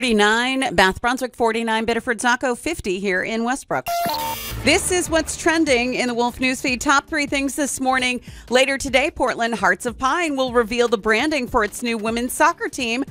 49, Bath Brunswick 49, Biddeford Saco 50 here in Westbrook. This is what's trending in the Wolf Newsfeed. Top 3 things this morning. Later today, Portland Hearts of Pine will reveal the branding for its new women's soccer team.